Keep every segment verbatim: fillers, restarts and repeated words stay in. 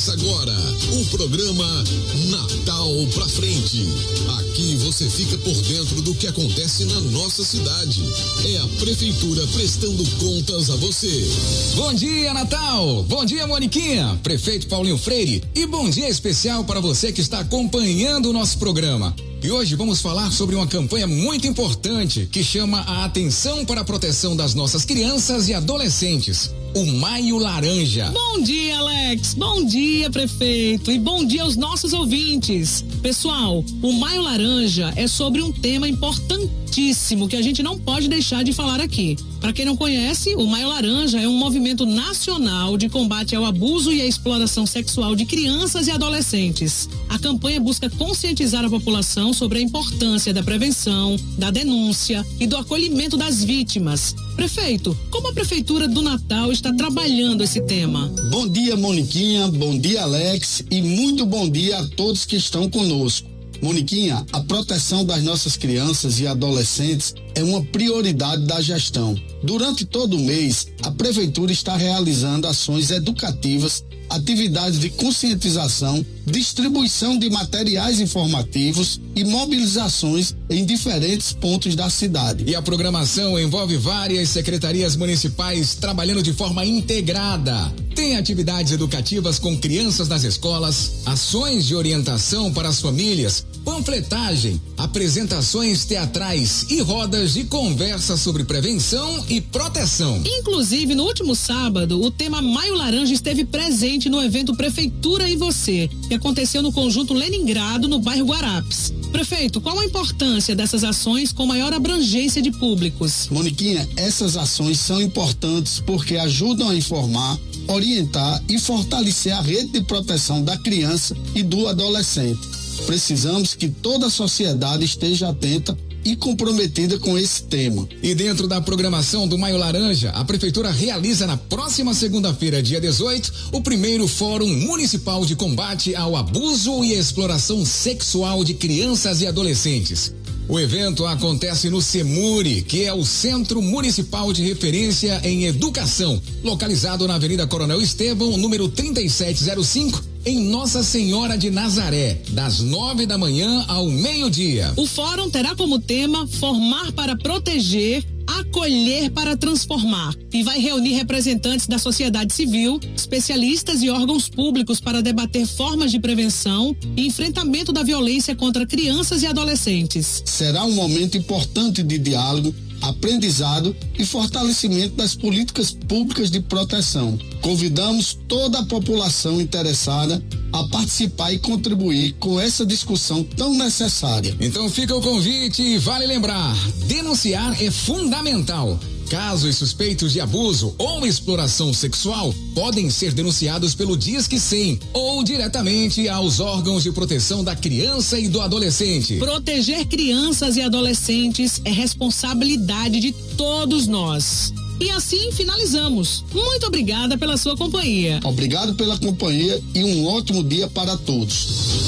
Começa agora o programa Natal pra Frente. Aqui você fica por dentro do que acontece na nossa cidade. É a Prefeitura prestando contas a você. Bom dia, Natal! Bom dia, Moniquinha, prefeito Paulinho Freire. E bom dia especial para você que está acompanhando o nosso programa. E hoje vamos falar sobre uma campanha muito importante que chama a atenção para a proteção das nossas crianças e adolescentes. O Maio Laranja. Bom dia, Alex. Bom dia, prefeito. E bom dia aos nossos ouvintes. Pessoal, o Maio Laranja é sobre um tema importantíssimo que a gente não pode deixar de falar aqui. Para quem não conhece, o Maio Laranja é um movimento nacional de combate ao abuso e à exploração sexual de crianças e adolescentes. A campanha busca conscientizar a população sobre a importância da prevenção, da denúncia e do acolhimento das vítimas. Prefeito, como a Prefeitura do Natal está trabalhando esse tema? Bom dia, Moniquinha, bom dia, Alex, e muito bom dia a todos que estão conosco. Moniquinha, a proteção das nossas crianças e adolescentes é uma prioridade da gestão. Durante todo o mês, a Prefeitura está realizando ações educativas, atividades de conscientização, distribuição de materiais informativos e mobilizações em diferentes pontos da cidade. E a programação envolve várias secretarias municipais trabalhando de forma integrada. Tem atividades educativas com crianças nas escolas, ações de orientação para as famílias, panfletagem, apresentações teatrais e rodas de conversa sobre prevenção e proteção. Inclusive, no último sábado, o tema Maio Laranja esteve presente no evento Prefeitura e Você, que aconteceu no Conjunto Leningrado, no bairro Guarapes. Prefeito, qual a importância dessas ações com maior abrangência de públicos? Moniquinha, essas ações são importantes porque ajudam a informar, orientar e fortalecer a rede de proteção da criança e do adolescente. Precisamos que toda a sociedade esteja atenta e comprometida com esse tema. E dentro da programação do Maio Laranja, a Prefeitura realiza na próxima segunda-feira, dia dezoito, o primeiro Fórum Municipal de Combate ao Abuso e Exploração Sexual de Crianças e Adolescentes. O evento acontece no CEMURI, que é o Centro Municipal de Referência em Educação, localizado na Avenida Coronel Estevão, número trinta e sete zero cinco, em Nossa Senhora de Nazaré, das nove da manhã ao meio-dia. O fórum terá como tema Formar para Proteger, Acolher para Transformar, e vai reunir representantes da sociedade civil, especialistas e órgãos públicos para debater formas de prevenção e enfrentamento da violência contra crianças e adolescentes. Será um momento importante de diálogo, aprendizado e fortalecimento das políticas públicas de proteção. Convidamos toda a população interessada a participar e contribuir com essa discussão tão necessária. Então fica o convite e vale lembrar, denunciar é fundamental. Casos suspeitos de abuso ou exploração sexual podem ser denunciados pelo Disque cem ou diretamente aos órgãos de proteção da criança e do adolescente. Proteger crianças e adolescentes é responsabilidade de todos nós. E assim finalizamos. Muito obrigada pela sua companhia. Obrigado pela companhia e um ótimo dia para todos.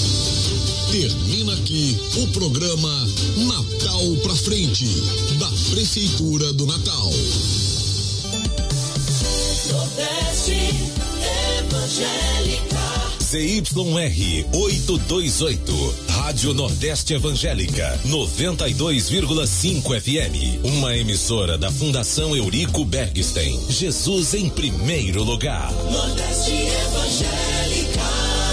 Termina aqui o programa Natal pra Frente, da Prefeitura do Natal. Nordeste Evangélica. C Y R oitocentos e vinte e oito, Rádio Nordeste Evangélica, noventa e dois vírgula cinco F M. Uma emissora da Fundação Eurico Bergstein. Jesus em primeiro lugar. Nordeste Evangélica.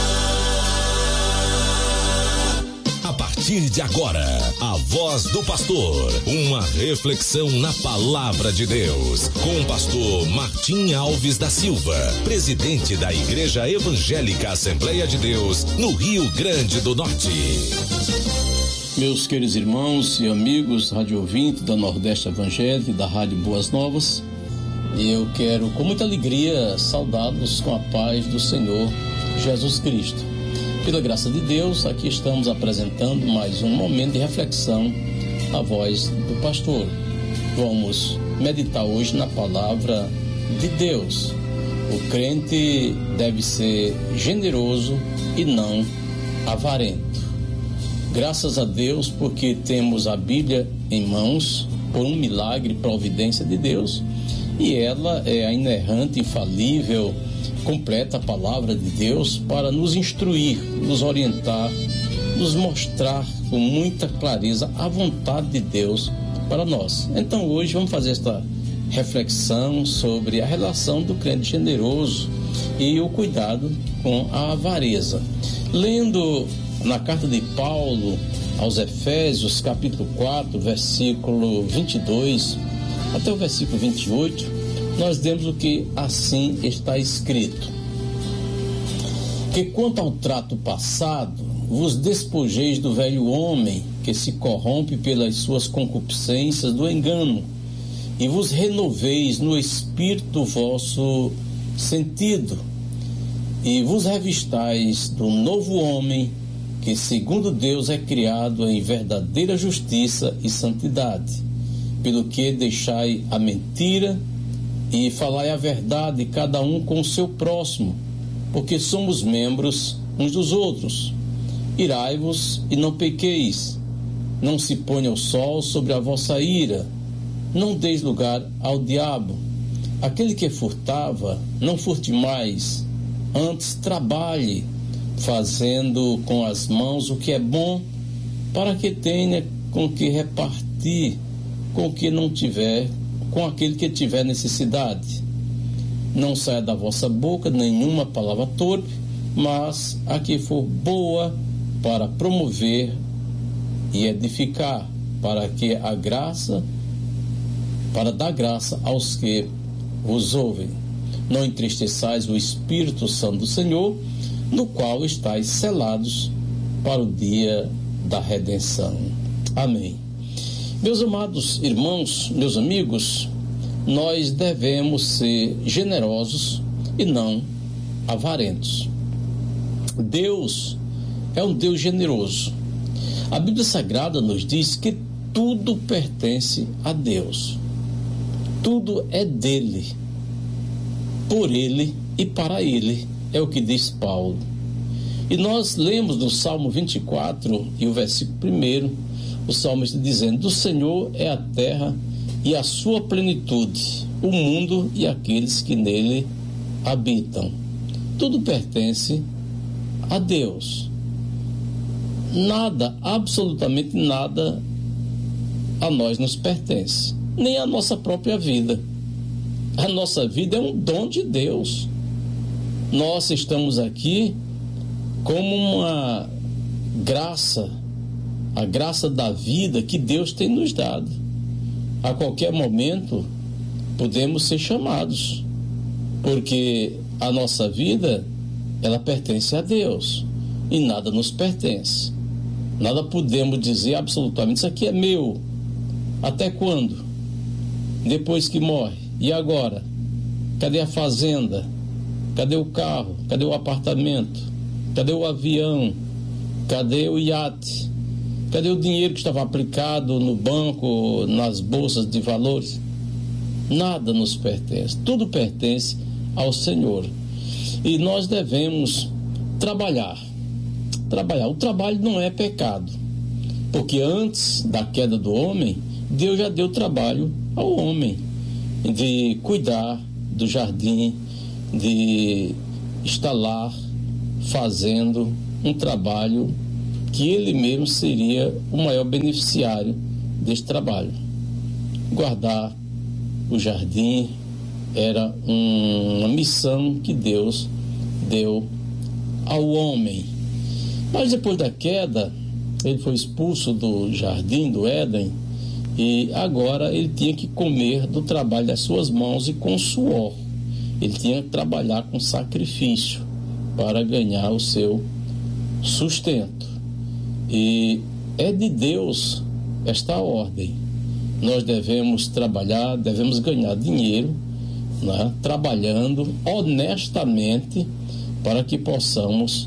A partir de agora, a voz do pastor, uma reflexão na palavra de Deus, com o pastor Martim Alves da Silva, presidente da Igreja Evangélica Assembleia de Deus, no Rio Grande do Norte. Meus queridos irmãos e amigos, rádio ouvinte da Nordeste Evangélica e da Rádio Boas Novas, eu quero com muita alegria saudá-los com a paz do Senhor Jesus Cristo. Pela graça de Deus, aqui estamos apresentando mais um momento de reflexão, a voz do pastor. Vamos meditar hoje na palavra de Deus. O crente deve ser generoso e não avarento. Graças a Deus, porque temos a Bíblia em mãos, por um milagre e providência de Deus, e ela é a inerrante, infalível completa a palavra de Deus para nos instruir, nos orientar, nos mostrar com muita clareza a vontade de Deus para nós. Então hoje vamos fazer esta reflexão sobre a relação do crente generoso e o cuidado com a avareza. Lendo na carta de Paulo aos Efésios, capítulo quatro, versículo vinte e dois até o versículo vinte e oito, nós vemos o que assim está escrito: que quanto ao trato passado, vos despojeis do velho homem, que se corrompe pelas suas concupiscências do engano, e vos renoveis no espírito do vosso sentido, e vos revistais do novo homem, que segundo Deus é criado em verdadeira justiça e santidade. Pelo que deixai a mentira e falai a verdade, cada um com o seu próximo, porque somos membros uns dos outros. Irai-vos e não pequeis, não se ponha o sol sobre a vossa ira, não deis lugar ao diabo. Aquele que furtava, não furte mais, antes trabalhe, fazendo com as mãos o que é bom, para que tenha com que repartir com o que não tiver, com aquele que tiver necessidade. Não saia da vossa boca nenhuma palavra torpe, mas a que for boa para promover e edificar, para que a graça, para dar graça aos que vos ouvem. Não entristeçais o Espírito Santo do Senhor, no qual estáis selados para o dia da redenção. Amém. Meus amados irmãos, meus amigos, nós devemos ser generosos e não avarentos. Deus é um Deus generoso. A Bíblia Sagrada nos diz que tudo pertence a Deus. Tudo é dele, por ele e para ele, é o que diz Paulo. E nós lemos no Salmo vinte e quatro e o versículo primeiro, o salmista dizendo: do Senhor é a terra e a sua plenitude, o mundo e aqueles que nele habitam. Tudo pertence a Deus. Nada, absolutamente nada a nós nos pertence, nem a nossa própria vida. A nossa vida é um dom de Deus. Nós estamos aqui como uma graça, a graça da vida que Deus tem nos dado. A qualquer momento podemos ser chamados, porque a nossa vida, ela pertence a Deus e nada nos pertence. Nada podemos dizer absolutamente: isso aqui é meu. Até quando? Depois que morre. E agora? Cadê a fazenda? Cadê o carro? Cadê o apartamento? Cadê o avião? Cadê o iate? Cadê o dinheiro que estava aplicado no banco, nas bolsas de valores? Nada nos pertence. Tudo pertence ao Senhor. E nós devemos trabalhar. Trabalhar. O trabalho não é pecado, porque antes da queda do homem, Deus já deu trabalho ao homem, de cuidar do jardim, de estar lá fazendo um trabalho que ele mesmo seria o maior beneficiário desse trabalho. Guardar o jardim era um, uma missão que Deus deu ao homem. Mas depois da queda, ele foi expulso do jardim do Éden, e agora ele tinha que comer do trabalho das suas mãos e com suor. Ele tinha que trabalhar com sacrifício para ganhar o seu sustento. E é de Deus esta ordem. Nós devemos trabalhar, devemos ganhar dinheiro, né, trabalhando honestamente para que possamos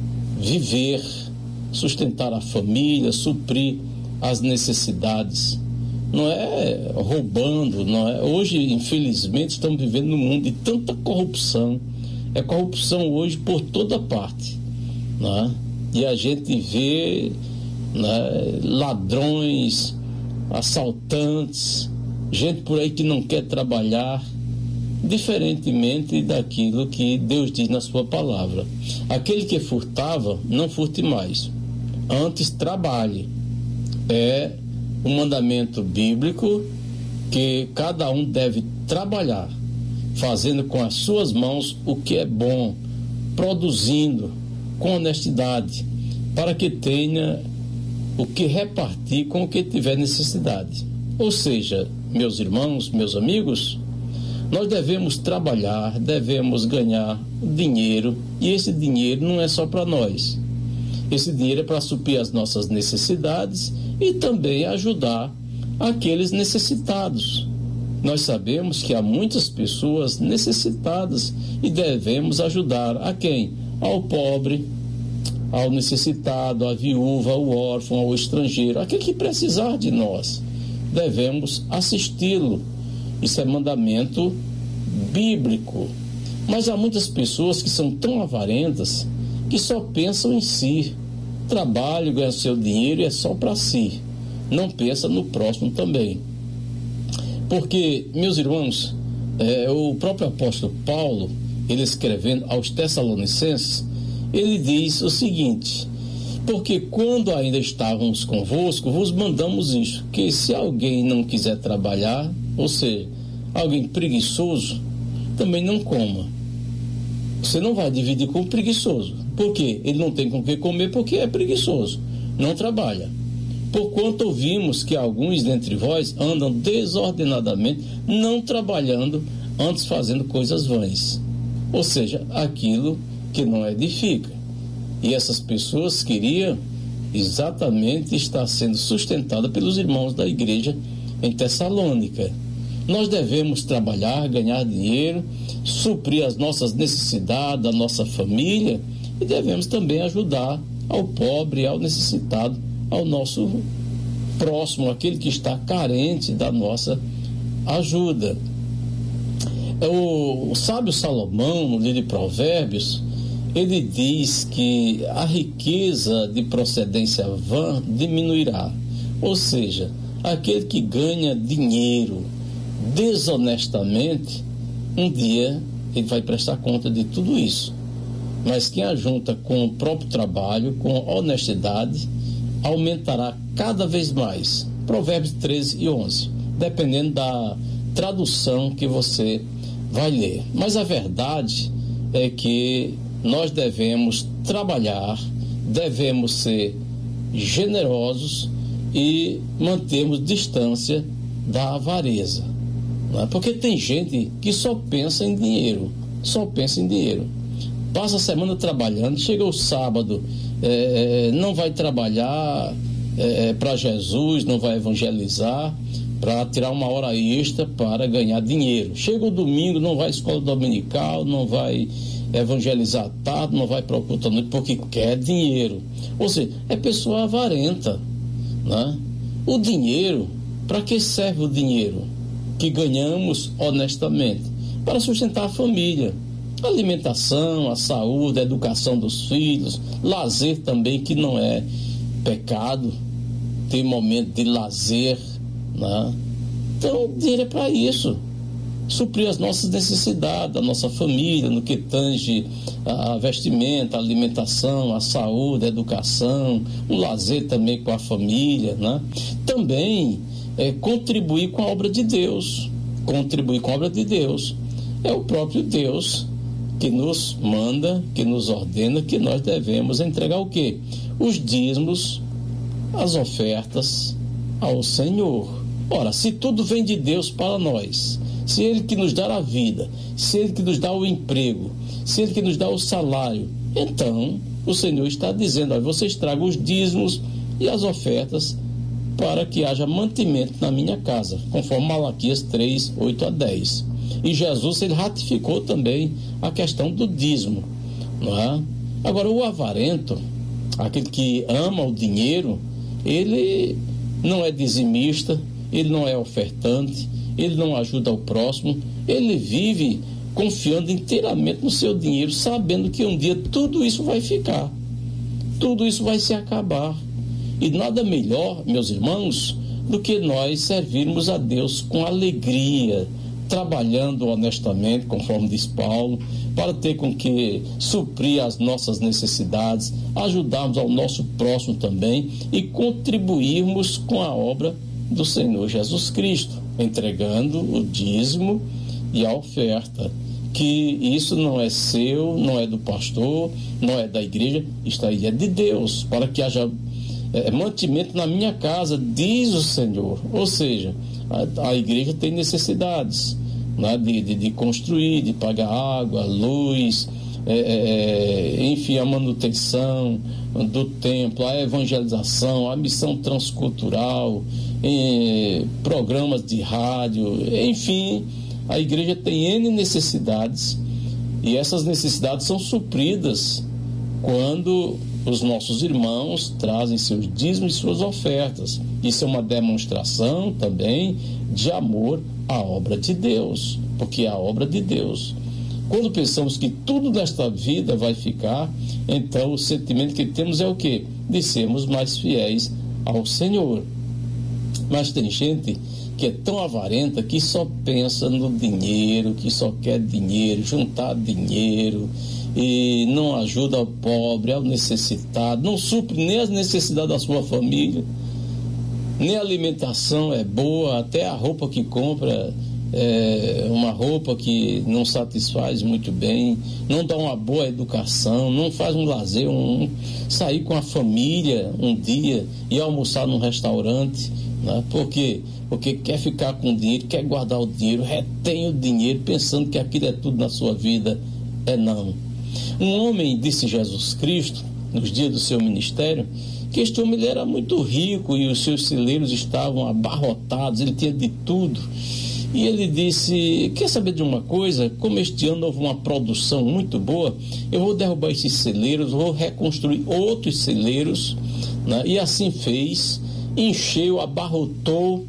viver, sustentar a família, suprir as necessidades. Não é roubando, não é? Hoje, infelizmente, estamos vivendo num mundo de tanta corrupção. É corrupção hoje por toda parte, né? E a gente vê, né, ladrões, assaltantes, gente por aí que não quer trabalhar. diferentemente daquilo que Deus diz na sua palavra. Aquele que furtava, não furte mais. Antes trabalhe. É um mandamento bíblico que cada um deve trabalhar, fazendo com as suas mãos o que é bom, produzindo com honestidade, para que tenha o que repartir com o que tiver necessidade. Ou seja, meus irmãos, meus amigos, nós devemos trabalhar, devemos ganhar dinheiro, e esse dinheiro não é só para nós. Esse dinheiro é para suprir as nossas necessidades e também ajudar aqueles necessitados. Nós sabemos que há muitas pessoas necessitadas e devemos ajudar a quem? Ao pobre, ao necessitado, à viúva, ao órfão, ao estrangeiro, aquele que precisar de nós. Devemos assisti-lo. Isso é mandamento bíblico. Mas há muitas pessoas que são tão avarentas que só pensam em si. Trabalho, ganha seu dinheiro e é só para si. Não pensa no próximo também. Porque, meus irmãos, é, o próprio apóstolo Paulo, ele escrevendo aos Tessalonicenses, ele diz o seguinte: porque quando ainda estávamos convosco, vos mandamos isso, que se alguém não quiser trabalhar, ou seja, alguém preguiçoso, também não coma. Você não vai dividir com o preguiçoso. Por quê? Ele não tem com o que comer porque é preguiçoso, não trabalha. Porquanto ouvimos que alguns dentre vós andam desordenadamente, não trabalhando, antes fazendo coisas vãs. Ou seja, aquilo que não edifica. E essas pessoas queriam exatamente estar sendo sustentadas pelos irmãos da igreja em Tessalônica. Nós devemos trabalhar, ganhar dinheiro, suprir as nossas necessidades, da nossa família, e devemos também ajudar ao pobre, ao necessitado, ao nosso próximo, aquele que está carente da nossa ajuda. O, o sábio Salomão, no livro de Provérbios, ele diz que a riqueza de procedência vã diminuirá. Ou seja, aquele que ganha dinheiro desonestamente, um dia ele vai prestar conta de tudo isso. Mas quem ajunta com o próprio trabalho, com honestidade, aumentará cada vez mais. Provérbios treze e onze, dependendo da tradução que você vai ler. Mas a verdade é que nós devemos trabalhar, devemos ser generosos e mantermos distância da avareza. Não é? Porque tem gente que só pensa em dinheiro, só pensa em dinheiro. Passa a semana trabalhando, chega o sábado, é, não vai trabalhar é, para Jesus, não vai evangelizar, para tirar uma hora extra para ganhar dinheiro. Chega o domingo, não vai à escola dominical, não vai evangelizar à tarde, não vai para o culto à noite, porque quer dinheiro. Ou seja, é pessoa avarenta, né? O dinheiro, para que serve o dinheiro que ganhamos honestamente? Para sustentar a família. A alimentação, a saúde, a educação dos filhos, lazer também, que não é pecado, tem momento de lazer, né? Então, o dinheiro é para isso, suprir as nossas necessidades, da nossa família, no que tange a vestimenta, a alimentação, a saúde, a educação, o lazer também com a família, né? Também é, contribuir com a obra de Deus, contribuir com a obra de Deus. É o próprio Deus que nos manda, que nos ordena, que nós devemos entregar o quê? Os dízimos, as ofertas ao Senhor. Ora, se tudo vem de Deus para nós, se Ele que nos dá a vida, se Ele que nos dá o emprego, se Ele que nos dá o salário, então o Senhor está dizendo: olha, vocês tragam os dízimos e as ofertas para que haja mantimento na minha casa, conforme Malaquias três, oito a dez. E Jesus, ele ratificou também a questão do dízimo, não é? Agora, o avarento, aquele que ama o dinheiro, ele não é dizimista, ele não é ofertante, ele não ajuda o próximo, ele vive confiando inteiramente no seu dinheiro, sabendo que um dia tudo isso vai ficar, tudo isso vai se acabar. E nada melhor, meus irmãos, do que nós servirmos a Deus com alegria, trabalhando honestamente, conforme diz Paulo, para ter com que suprir as nossas necessidades, ajudarmos ao nosso próximo também e contribuirmos com a obra do Senhor Jesus Cristo, entregando o dízimo e a oferta, que isso não é seu, não é do pastor, não é da igreja, isto aí é de Deus, para que haja é, mantimento na minha casa, diz o Senhor. Ou seja, a, a igreja tem necessidades, né, de, de, de construir, de pagar água, luz, é, é, enfim, a manutenção do templo, a evangelização, a missão transcultural, é, programas de rádio, enfim, a igreja tem N necessidades e essas necessidades são supridas quando os nossos irmãos trazem seus dízimos e suas ofertas. Isso é uma demonstração também de amor à obra de Deus, porque é a obra de Deus. Quando pensamos que tudo nesta vida vai ficar, então o sentimento que temos é o quê? De sermos mais fiéis ao Senhor. Mas tem gente que é tão avarenta que só pensa no dinheiro, que só quer dinheiro, juntar dinheiro, e não ajuda ao pobre, ao necessitado, não supre nem as necessidades da sua família, nem a alimentação é boa, até a roupa que compra é uma roupa que não satisfaz muito bem, não dá uma boa educação, não faz um lazer, um, sair com a família um dia e almoçar num restaurante, né? Por quê? Porque quer ficar com o dinheiro, quer guardar o dinheiro, retém o dinheiro, pensando que aquilo é tudo na sua vida. É não. Um homem, disse Jesus Cristo, nos dias do seu ministério, que este homem ele era muito rico e os seus celeiros estavam abarrotados, ele tinha de tudo. E ele disse, quer saber de uma coisa? Como este ano houve uma produção muito boa, eu vou derrubar esses celeiros, vou reconstruir outros celeiros, né? E assim fez, encheu, abarrotou.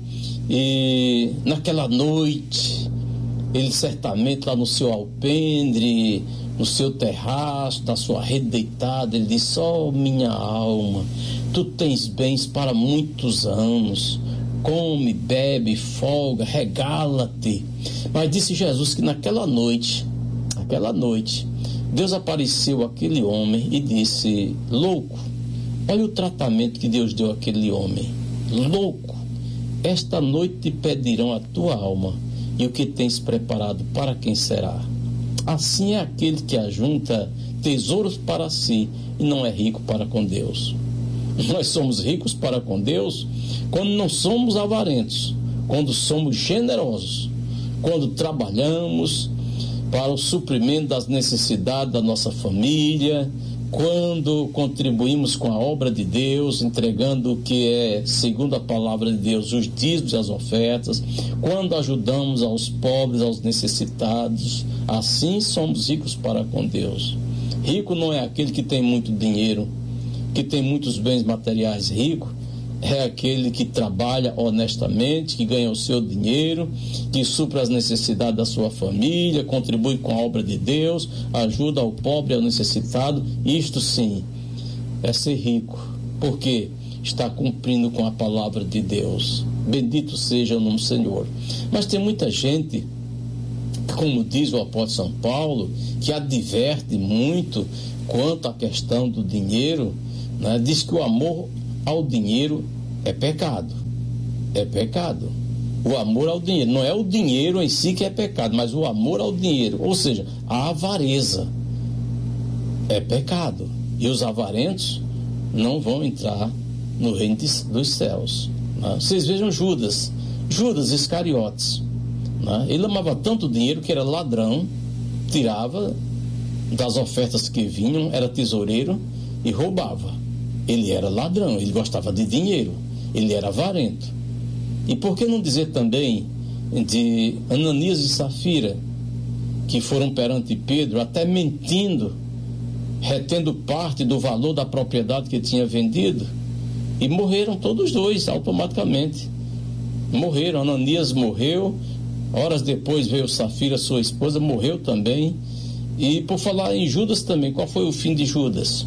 E naquela noite, ele certamente lá no seu alpendre, no seu terraço, na sua rede deitada, ele disse, ó, oh, minha alma, tu tens bens para muitos anos, come, bebe, folga, regala-te. Mas disse Jesus que naquela noite, aquela noite, Deus apareceu àquele homem e disse, louco, olha o tratamento que Deus deu àquele homem, louco, esta noite te pedirão a tua alma, e o que tens preparado para quem será? Assim é aquele que ajunta tesouros para si e não é rico para com Deus. Nós somos ricos para com Deus quando não somos avarentos, quando somos generosos, quando trabalhamos para o suprimento das necessidades da nossa família, quando contribuímos com a obra de Deus, entregando o que é, segundo a palavra de Deus, os dízimos e as ofertas, quando ajudamos aos pobres, aos necessitados, assim somos ricos para com Deus. Rico não é aquele que tem muito dinheiro, que tem muitos bens materiais. Rico é aquele que trabalha honestamente, que ganha o seu dinheiro, que supra as necessidades da sua família, contribui com a obra de Deus, ajuda ao pobre e ao necessitado. Isto sim é ser rico, porque está cumprindo com a palavra de Deus. Bendito seja o nome do Senhor. Mas tem muita gente, como diz o apóstolo São Paulo, que adverte muito quanto à questão do dinheiro, né? Diz que o amor ao dinheiro é pecado. É pecado. O amor ao dinheiro. Não é o dinheiro em si que é pecado, mas o amor ao dinheiro. Ou seja, a avareza é pecado. E os avarentos não vão entrar no reino de, dos céus. Né? Vocês vejam Judas. Judas Iscariotes. Né? Ele amava tanto dinheiro que era ladrão, tirava das ofertas que vinham, era tesoureiro e roubava. Ele era ladrão, ele gostava de dinheiro, ele era avarento. E por que não dizer também de Ananias e Safira, que foram perante Pedro, até mentindo, retendo parte do valor da propriedade que tinha vendido, e morreram todos dois automaticamente. Morreram, Ananias morreu, horas depois veio Safira, sua esposa, morreu também. E por falar em Judas também, qual foi o fim de Judas?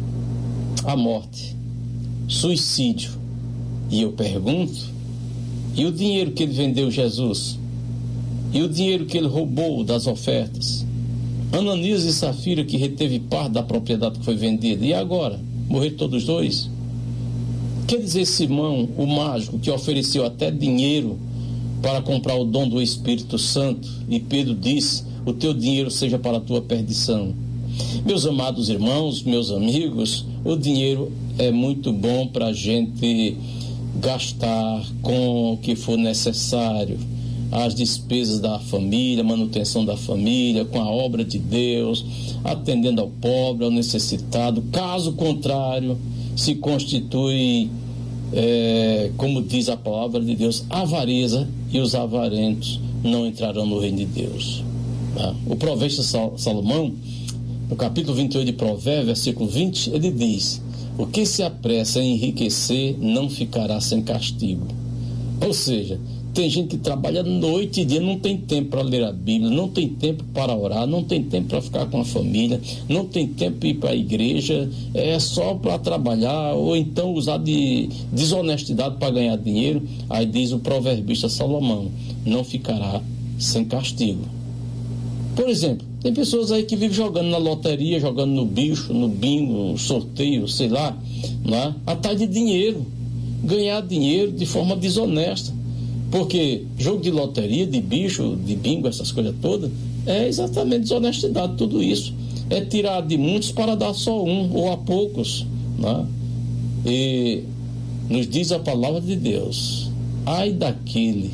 A morte, suicídio. E eu pergunto, e o dinheiro que ele vendeu Jesus? E o dinheiro que ele roubou das ofertas. Ananias e Safira, que reteve parte da propriedade que foi vendida. E agora? Morreram todos dois? Quer dizer, Simão, o mágico, que ofereceu até dinheiro para comprar o dom do Espírito Santo, e Pedro disse: o teu dinheiro seja para a tua perdição. Meus amados irmãos, meus amigos, o dinheiro é muito bom para a gente gastar com o que for necessário, as despesas da família, manutenção da família, com a obra de Deus, atendendo ao pobre, ao necessitado. Caso contrário, se constitui, é, como diz a palavra de Deus, avareza, e os avarentos não entrarão no reino de Deus. Tá? O provesta Salomão, no capítulo vinte e oito de Provérbios, versículo vinte, ele diz: o que se apressa em enriquecer não ficará sem castigo. Ou seja, tem gente que trabalha noite e dia, não tem tempo para ler a Bíblia, não tem tempo para orar, não tem tempo para ficar com a família, não tem tempo para ir para a igreja, é só para trabalhar, ou então usar de desonestidade para ganhar dinheiro. Aí diz o proverbista Salomão: não ficará sem castigo. Por exemplo, tem pessoas aí que vivem jogando na loteria, jogando no bicho, no bingo, no sorteio, sei lá, né? Atrás de dinheiro, ganhar dinheiro de forma desonesta. Porque jogo de loteria, de bicho, de bingo, essas coisas todas, é exatamente desonestidade, tudo isso. É tirar de muitos para dar só um, ou a poucos, né? E nos diz a palavra de Deus: ai daquele,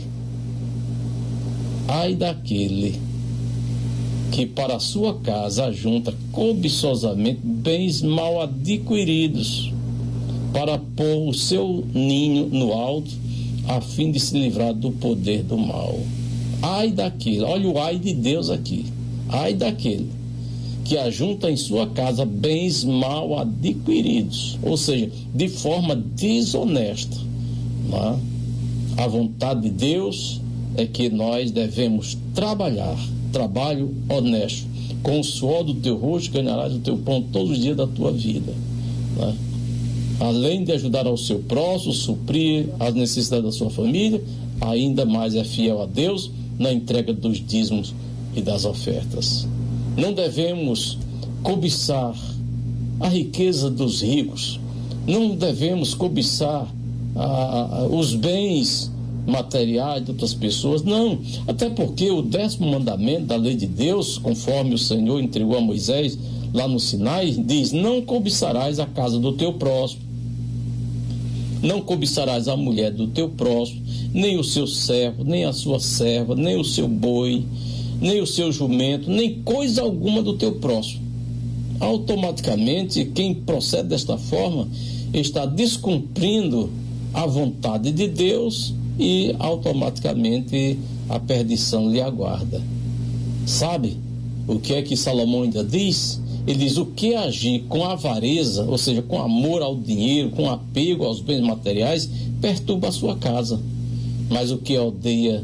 ai daquele que para a sua casa ajunta cobiçosamente bens mal adquiridos, para pôr o seu ninho no alto, a fim de se livrar do poder do mal. Ai daquele, olha o ai de Deus aqui, ai daquele que ajunta em sua casa bens mal adquiridos, ou seja, de forma desonesta. Não é? A vontade de Deus é que nós devemos trabalhar, trabalho honesto. Com o suor do teu rosto ganharás o teu pão todos os dias da tua vida. Não é? Além de ajudar ao seu próximo, suprir as necessidades da sua família, ainda mais é fiel a Deus na entrega dos dízimos e das ofertas. Não devemos cobiçar a riqueza dos ricos, não devemos cobiçar a, a, os bens materiais de outras pessoas, não, até porque o décimo mandamento da lei de Deus, conforme o Senhor entregou a Moisés lá no Sinai, diz: não cobiçarás a casa do teu próximo, não cobiçarás a mulher do teu próximo, nem o seu servo, nem a sua serva, nem o seu boi, nem o seu jumento, nem coisa alguma do teu próximo. Automaticamente, quem procede desta forma está descumprindo a vontade de Deus, e automaticamente a perdição lhe aguarda. Sabe o que é que Salomão ainda diz? Ele diz: o que agir com avareza, ou seja, com amor ao dinheiro, com apego aos bens materiais, perturba a sua casa, mas o que odeia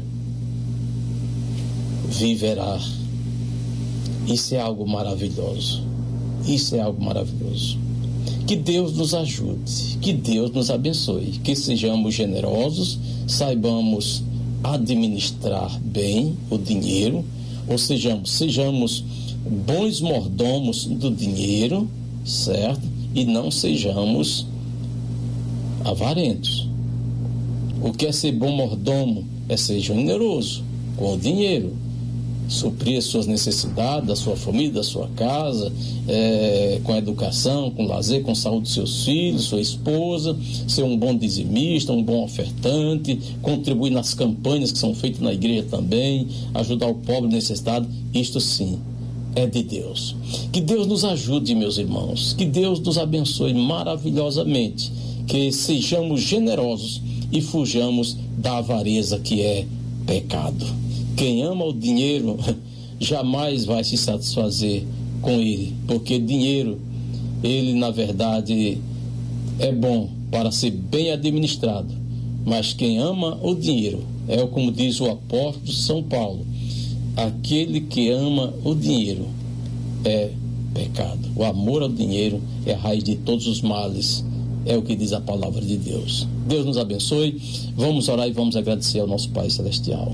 viverá. Isso é algo maravilhoso. Isso é algo maravilhoso. Que Deus nos ajude, que Deus nos abençoe, que sejamos generosos, saibamos administrar bem o dinheiro, ou sejamos, sejamos bons mordomos do dinheiro, certo? E não sejamos avarentos. O que é ser bom mordomo? É ser generoso com o dinheiro, suprir as suas necessidades, da sua família, da sua casa, é, com a educação, com o lazer, com a saúde dos seus filhos, sua esposa, ser um bom dizimista, um bom ofertante, contribuir nas campanhas que são feitas na igreja também, ajudar o pobre necessitado. Isto sim é de Deus. Que Deus nos ajude, meus irmãos, que Deus nos abençoe maravilhosamente, que sejamos generosos e fujamos da avareza, que é pecado. Quem ama o dinheiro jamais vai se satisfazer com ele, porque dinheiro, ele na verdade é bom para ser bem administrado, mas quem ama o dinheiro é, como diz o apóstolo São Paulo, aquele que ama o dinheiro é pecado. O amor ao dinheiro é a raiz de todos os males, é o que diz a palavra de Deus. Deus nos abençoe. Vamos orar e vamos agradecer ao nosso Pai Celestial.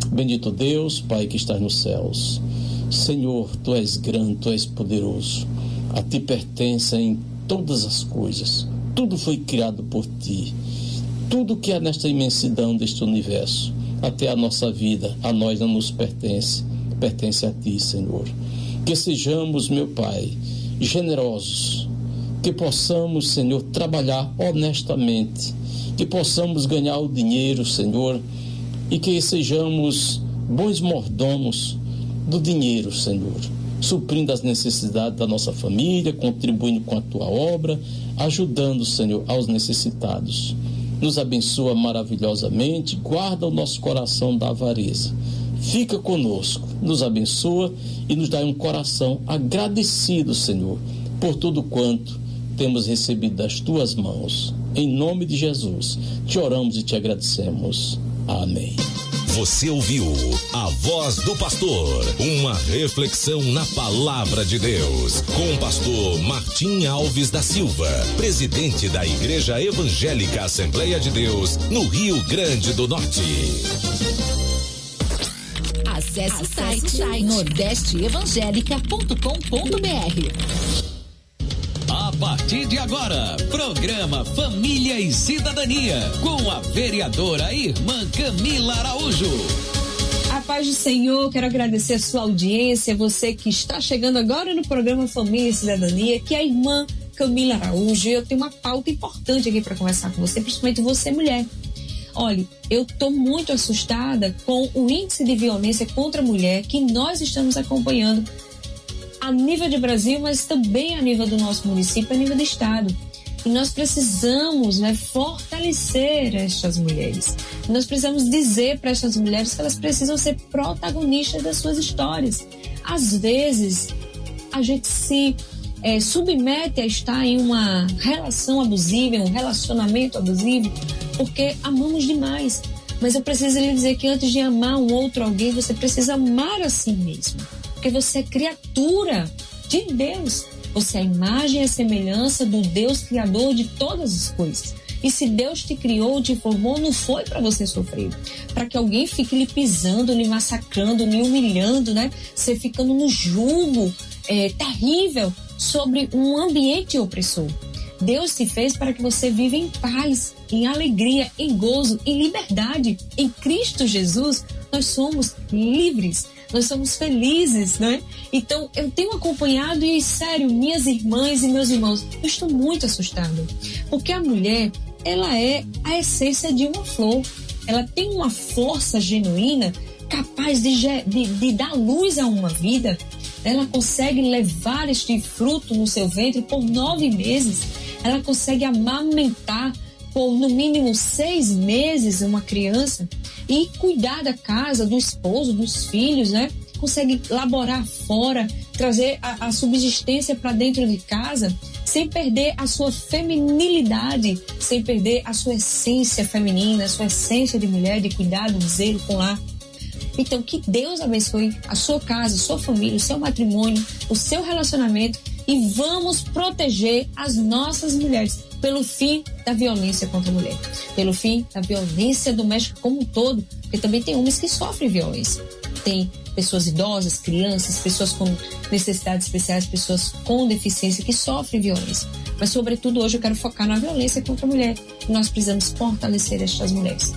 Bendito Deus, Pai que estás nos céus. Senhor, Tu és grande, Tu és poderoso. A Ti pertencem todas as coisas. Tudo foi criado por Ti. Tudo que há nesta imensidão deste universo, até a nossa vida, a nós não nos pertence. Pertence a Ti, Senhor. Que sejamos, meu Pai, generosos. Que possamos, Senhor, trabalhar honestamente. Que possamos ganhar o dinheiro, Senhor, e que sejamos bons mordomos do dinheiro, Senhor, suprindo as necessidades da nossa família, contribuindo com a Tua obra, ajudando, Senhor, aos necessitados. Nos abençoa maravilhosamente, guarda o nosso coração da avareza. Fica conosco, nos abençoa e nos dá um coração agradecido, Senhor, por tudo quanto temos recebido das Tuas mãos. Em nome de Jesus, te oramos e te agradecemos. Amém. Você ouviu a Voz do Pastor, uma reflexão na Palavra de Deus, com o pastor Martim Alves da Silva, presidente da Igreja Evangélica Assembleia de Deus, no Rio Grande do Norte. Acesse o site nordeste evangélica ponto com ponto b r. A partir de agora, programa Família e Cidadania, com a vereadora irmã Camila Araújo. A paz do Senhor, quero agradecer a sua audiência, você que está chegando agora no programa Família e Cidadania, que é a irmã Camila Araújo. Eu tenho uma pauta importante aqui para conversar com você, principalmente você, mulher. Olha, eu estou muito assustada com o índice de violência contra a mulher que nós estamos acompanhando a nível de Brasil, mas também a nível do nosso município, a nível do estado. E nós precisamos, né, fortalecer estas mulheres. Nós precisamos dizer para estas mulheres que elas precisam ser protagonistas das suas histórias. Às vezes, a gente se é, submete a estar em uma relação abusiva, em um relacionamento abusivo, porque amamos demais. Mas eu preciso lhe dizer que antes de amar um outro alguém, você precisa amar a si mesmo. Porque você é criatura de Deus. Você é a imagem e a semelhança do Deus criador de todas as coisas. E se Deus te criou, te formou, não foi para você sofrer. Para que alguém fique lhe pisando, lhe massacrando, lhe humilhando, né? Você ficando no jugo é, terrível sobre um ambiente opressor. Deus te fez para que você viva em paz, em alegria, em gozo, em liberdade. Em Cristo Jesus, nós somos livres. Nós somos felizes, né? Então, eu tenho acompanhado e, sério, minhas irmãs e meus irmãos, eu estou muito assustada. Porque a mulher, ela é a essência de uma flor. Ela tem uma força genuína capaz de, de, de dar luz a uma vida. Ela consegue levar este fruto no seu ventre por nove meses. Ela consegue amamentar por, no mínimo, seis meses uma criança. E cuidar da casa, do esposo, dos filhos, né? Consegue laborar fora, trazer a, a subsistência para dentro de casa, sem perder a sua feminilidade, sem perder a sua essência feminina, a sua essência de mulher, de cuidado, de zelo com lar. Então, que Deus abençoe a sua casa, a sua família, o seu matrimônio, o seu relacionamento, e vamos proteger as nossas mulheres pelo fim da violência contra a mulher, pelo fim da violência doméstica como um todo, porque também tem homens que sofrem violência. Tem pessoas idosas, crianças, pessoas com necessidades especiais, pessoas com deficiência que sofrem violência. Mas, sobretudo, hoje eu quero focar na violência contra a mulher. E nós precisamos fortalecer estas mulheres.